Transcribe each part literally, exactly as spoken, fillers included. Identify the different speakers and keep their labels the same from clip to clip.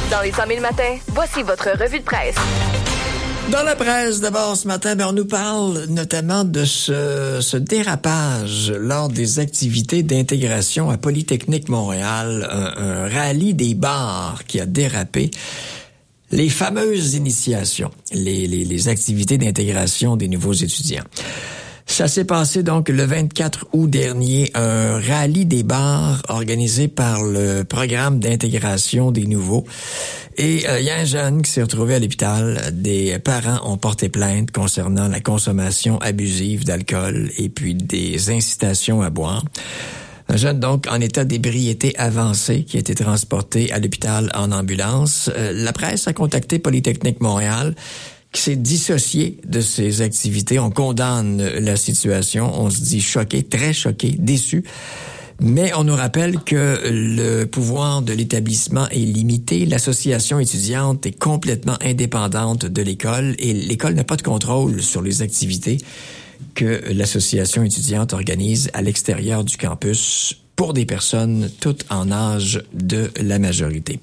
Speaker 1: Dans les cent mille matins, voici votre revue de presse.
Speaker 2: Dans la presse, d'abord, ce matin, ben, on nous parle notamment de ce, ce dérapage lors des activités d'intégration à Polytechnique Montréal, un, un rallye des bars qui a dérapé. Les fameuses initiations, les, les, les activités d'intégration des nouveaux étudiants. Ça s'est passé donc le vingt-quatre août dernier, un rallye des bars organisé par le programme d'intégration des nouveaux. Et il euh, y a un jeune qui s'est retrouvé à l'hôpital. Des parents ont porté plainte concernant la consommation abusive d'alcool et puis des incitations à boire. Un jeune donc en état d'ébriété avancée qui a été transporté à l'hôpital en ambulance. Euh, la presse a contacté Polytechnique Montréal, qui s'est dissocié de ses activités. On condamne la situation. On se dit choqué, très choqué, déçu. Mais on nous rappelle que le pouvoir de l'établissement est limité. L'association étudiante est complètement indépendante de l'école et l'école n'a pas de contrôle sur les activités que l'association étudiante organise à l'extérieur du campus pour des personnes toutes en âge de la majorité.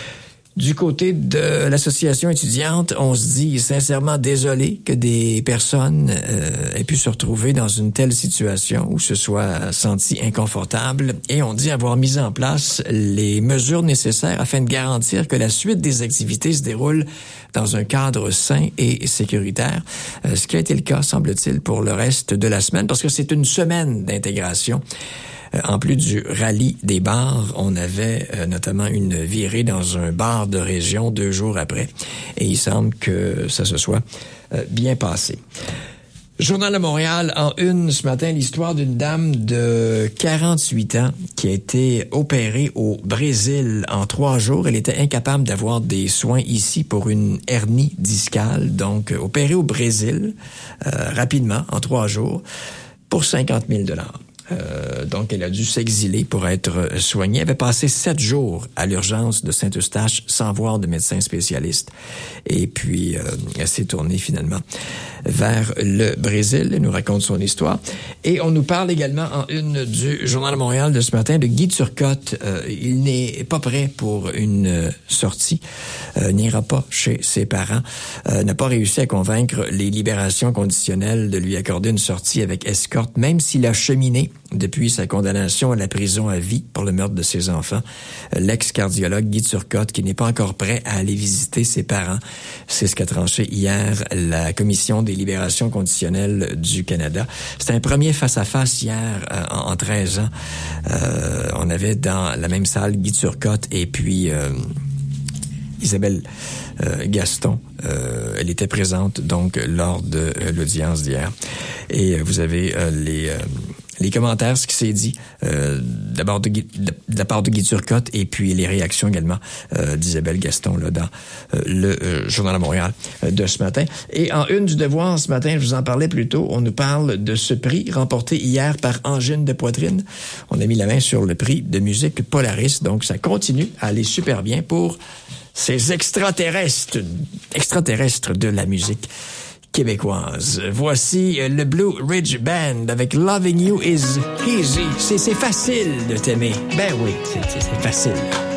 Speaker 2: Du côté de l'association étudiante, on se dit sincèrement désolé que des personnes euh, aient pu se retrouver dans une telle situation ou se soient senties inconfortables et on dit avoir mis en place les mesures nécessaires afin de garantir que la suite des activités se déroule dans un cadre sain et sécuritaire, euh, ce qui a été le cas, semble-t-il, pour le reste de la semaine, parce que c'est une semaine d'intégration. En plus du rallye des bars, on avait euh, notamment une virée dans un bar de région deux jours après. Et il semble que ça se soit euh, bien passé. Journal de Montréal, en une ce matin, l'histoire d'une dame de quarante-huit ans qui a été opérée au Brésil en trois jours. Elle était incapable d'avoir des soins ici pour une hernie discale. Donc, opérée au Brésil, euh, rapidement, en trois jours, pour cinquante mille dollars. Euh, donc, elle a dû s'exiler pour être soignée. Elle avait passé sept jours à l'urgence de Saint-Eustache sans voir de médecin spécialiste. Et puis, euh, elle s'est tournée finalement vers le Brésil. Elle nous raconte son histoire. Et on nous parle également en une du Journal de Montréal de ce matin de Guy Turcotte. Euh, il n'est pas prêt pour une sortie, euh, n'ira pas chez ses parents, euh, n'a pas réussi à convaincre les libérations conditionnelles de lui accorder une sortie avec escorte, même s'il a cheminé depuis sa condamnation à la prison à vie pour le meurtre de ses enfants. L'ex-cardiologue Guy Turcotte, qui n'est pas encore prêt à aller visiter ses parents. C'est ce qu'a tranché hier la Commission des libérations conditionnelles du Canada. C'était un premier face-à-face hier, euh, en, en treize ans. Euh, on avait dans la même salle Guy Turcotte et puis euh, Isabelle euh, Gaston. Euh, elle était présente donc lors de euh, l'audience d'hier. Et euh, vous avez euh, les... Euh, Les commentaires, ce qui s'est dit, euh, d'abord de, de, de la part de Guy Turcotte et puis les réactions également euh, d'Isabelle Gaston là dans euh, le euh, Journal de Montréal euh, de ce matin. Et en une du Devoir ce matin, je vous en parlais plus tôt, on nous parle de ce prix remporté hier par Angine de Poitrine. On a mis la main sur le prix de musique Polaris, donc ça continue à aller super bien pour ces extraterrestres, extraterrestres de la musique québécoise. Voici le Blue Ridge Band avec Loving You Is Easy. C'est, c'est facile de t'aimer. Ben oui, c'est, c'est facile.